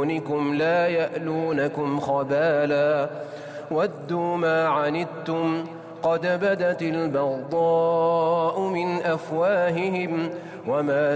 دونكم لا يألونكم خبالا ودوا ما عنتم قد بدت البغضاء من أفواههم وما